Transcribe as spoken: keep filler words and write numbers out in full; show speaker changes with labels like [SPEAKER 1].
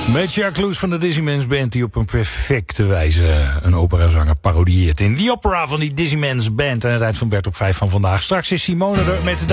[SPEAKER 1] Met Jacques Loes van de Dizzyman's Band, die op een perfecte wijze een operazanger parodieert in The Opera van die Dizzyman's Band. En het eind van Bert op vijf van vandaag. Straks is Simone er met